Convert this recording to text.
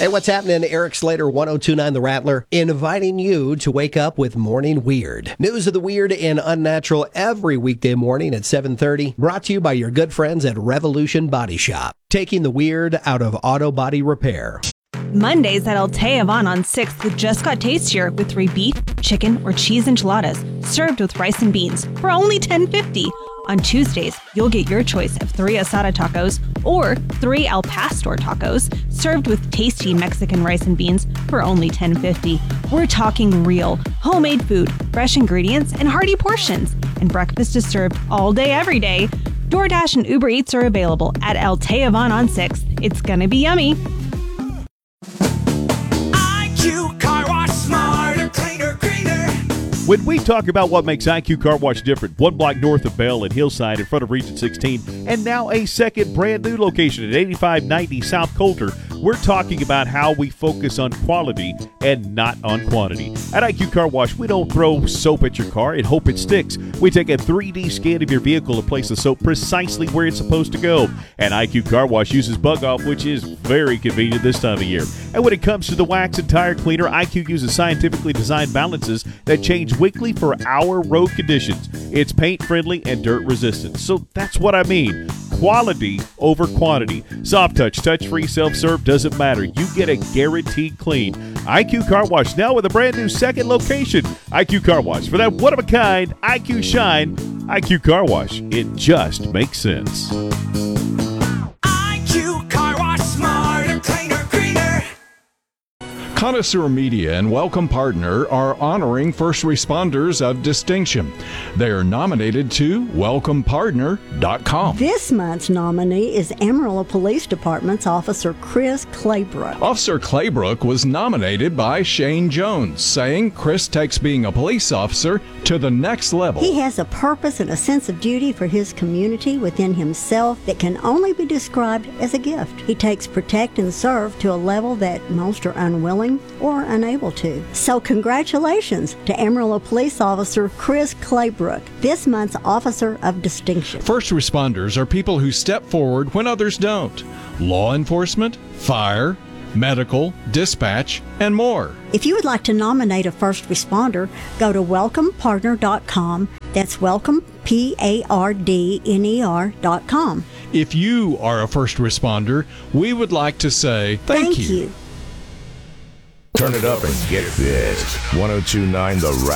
Hey, what's happening? Eric Slater, 102.9 The Rattler, inviting you to wake up with Morning Weird. News of the weird and unnatural every weekday morning at 7:30. Brought to you by your good friends at Revolution Body Shop. Taking the weird out of auto body repair. Mondays at El Tejavon on 6th just got tastier with 3 beef, chicken, or cheese enchiladas served with rice and beans for only $10.50. On Tuesdays, you'll get your choice of 3 asada tacos or 3 al pastor tacos served with tasty Mexican rice and beans for only $10.50. We're talking real, homemade food, fresh ingredients, and hearty portions. And breakfast is served all day, every day. DoorDash and Uber Eats are available at El Tejavon on 6th. It's gonna be yummy. IQ Car Wash, smarter, cleaner, greener. When we talk about what makes IQ Car Wash different, 1 block north of Bell and Hillside in front of Region 16, and now a second brand new location at 8590 South Coulter, we're talking about how we focus on quality and not on quantity. At IQ Car Wash, we don't throw soap at your car and hope it sticks. We take a 3D scan of your vehicle and place the soap precisely where it's supposed to go. And IQ Car Wash uses Bug Off, which is very convenient this time of year. And when it comes to the wax and tire cleaner, IQ uses scientifically designed balances that change weekly for our road conditions. It's paint friendly and dirt resistant. So that's what I mean. Quality over quantity. Soft touch, touch-free, self-serve, doesn't matter. You get a guaranteed clean. IQ Car Wash now with a brand new second location. IQ Car Wash. For that one-of-a-kind IQ shine, IQ Car Wash. It just makes sense. IQ Car Wash, smarter, cleaner, greener. Connoisseur Media and Welcome Partner are honoring first responders of distinction. They are nominated to welcomepartner.com. This month's nominee is Amarillo Police Department's Officer Chris Claybrook. Officer Claybrook was nominated by Shane Jones, saying Chris takes being a police officer to the next level. He has a purpose and a sense of duty for his community within himself that can only be described as a gift. He takes protect and serve to a level that most are unwilling or unable to. So congratulations to Amarillo Police Officer Chris Claybrook, this month's Officer of Distinction. First responders are people who step forward when others don't. Law enforcement, fire, medical, dispatch, and more. If you would like to nominate a first responder, go to welcomepartner.com. That's welcome, PARDNER.com. If you are a first responder, we would like to say thank you. Turn it up and get this. 102.9 The